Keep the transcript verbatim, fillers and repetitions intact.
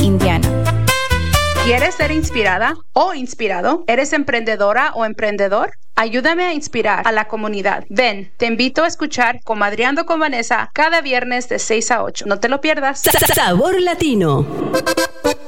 Indiana. ¿Quieres ser inspirada o inspirado? ¿Eres emprendedora o emprendedor? Ayúdame a inspirar a la comunidad. Ven, te invito a escuchar Comadreando con Vanessa cada viernes de seis a ocho. No te lo pierdas. Sabor Latino.